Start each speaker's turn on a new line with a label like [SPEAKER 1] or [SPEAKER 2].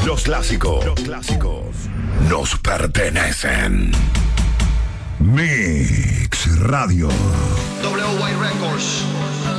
[SPEAKER 1] Los clásicos nos pertenecen. Mix Radio.
[SPEAKER 2] WY Records.